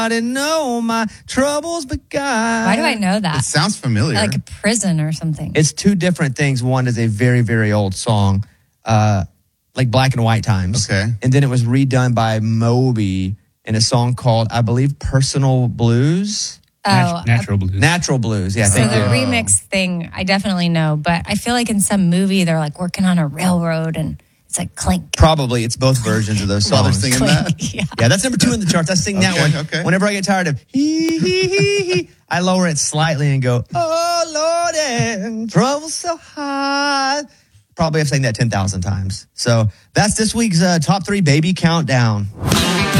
I didn't know my troubles begun. Why do I know that? It sounds familiar. Like a prison or something. It's two different things. One is a very, very old song, like Black and White Times. Okay. And then it was redone by Moby in a song called, I believe, Personal Blues. Natural Blues. Natural Blues, yeah. So Thank the you. remix thing, I definitely know, but I feel like in some movie they're like working on a railroad and it's like clink. Probably it's both versions of those songs. While they're singing that? Yeah, that's number 2 in the charts. I sing that one. Okay. Whenever I get tired of he, I lower it slightly and go, oh, Lord, trouble so hard. Probably I've sang that 10,000 times. So that's this week's top 3 baby countdown.